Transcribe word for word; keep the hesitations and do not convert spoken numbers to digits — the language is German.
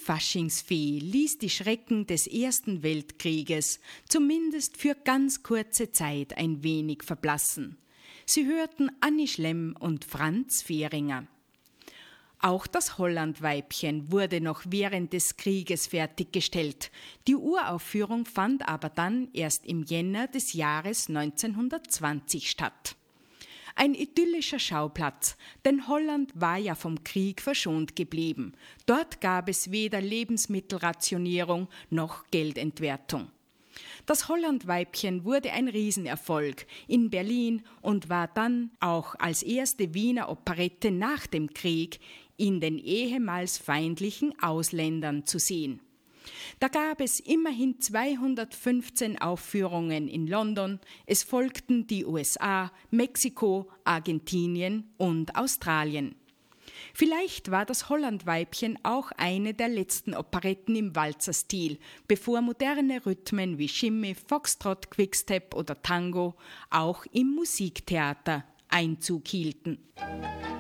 Faschingsfee ließ die Schrecken des Ersten Weltkrieges zumindest für ganz kurze Zeit ein wenig verblassen. Sie hörten Annie Schlemm und Franz Fehringer. Auch das Hollandweibchen wurde noch während des Krieges fertiggestellt. Die Uraufführung fand aber dann erst im Jänner des Jahres neunzehnhundertzwanzig statt. Ein idyllischer Schauplatz, denn Holland war ja vom Krieg verschont geblieben. Dort gab es weder Lebensmittelrationierung noch Geldentwertung. Das Hollandweibchen wurde ein Riesenerfolg in Berlin und war dann auch als erste Wiener Operette nach dem Krieg in den ehemals feindlichen Ausländern zu sehen. Da gab es immerhin zweihundertfünfzehn Aufführungen in London, es folgten die U S A, Mexiko, Argentinien und Australien. Vielleicht war das Hollandweibchen auch eine der letzten Operetten im Walzerstil, bevor moderne Rhythmen wie Shimmy, Foxtrot, Quickstep oder Tango auch im Musiktheater Einzug hielten.